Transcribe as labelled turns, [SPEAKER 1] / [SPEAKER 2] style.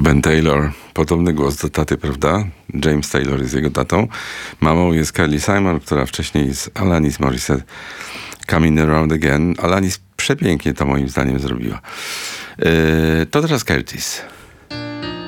[SPEAKER 1] Ben Taylor, podobny głos do taty, prawda? James Taylor jest jego tatą. Mamą jest Carly Simon, która wcześniej z Alanis Morissette Coming Around Again. Alanis przepięknie to moim zdaniem zrobiła. To teraz Curtis.